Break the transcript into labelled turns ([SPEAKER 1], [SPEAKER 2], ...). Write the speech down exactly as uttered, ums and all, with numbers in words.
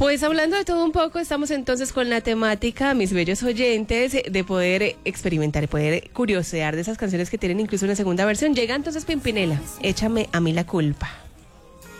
[SPEAKER 1] Pues hablando de todo un poco, estamos entonces con la temática, mis bellos oyentes, de poder experimentar y poder curiosear de esas canciones que tienen incluso una segunda versión. Llega entonces Pimpinela, échame a mí la culpa.